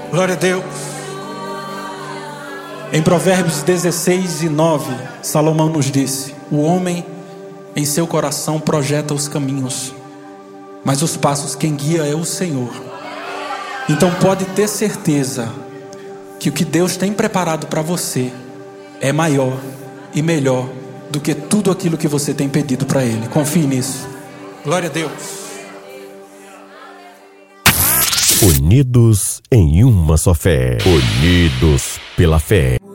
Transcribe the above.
Glória a Deus. Em Provérbios 16:9, Salomão nos disse: o homem em seu coração projeta os caminhos, mas os passos quem guia é o Senhor. Então pode ter certeza que o que Deus tem preparado para você é maior e melhor do que tudo aquilo que você tem pedido para Ele. Confie nisso. Glória a Deus. Unidos em uma só fé. Unidos pela fé.